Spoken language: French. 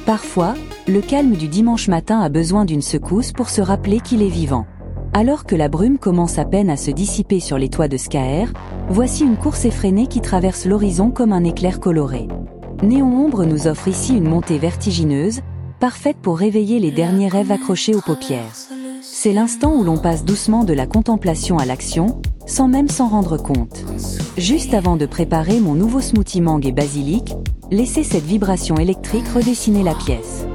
Parfois, le calme du dimanche matin a besoin d'une secousse pour se rappeler qu'il est vivant. Alors que la brume commence à peine à se dissiper sur les toits de Skaer, voici une course effrénée qui traverse l'horizon comme un éclair coloré. Néon Ombre nous offre ici une montée vertigineuse, parfaite pour réveiller les derniers rêves accrochés aux paupières. C'est l'instant où l'on passe doucement de la contemplation à l'action, sans même s'en rendre compte. Juste avant de préparer mon nouveau smoothie mangue et basilic, laissez cette vibration électrique redessiner la pièce.